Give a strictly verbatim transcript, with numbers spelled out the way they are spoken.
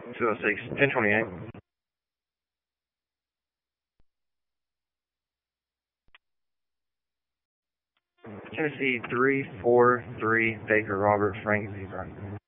two oh six, ten twenty-eight. Tennessee three four three, Baker Robert Frank Zebra.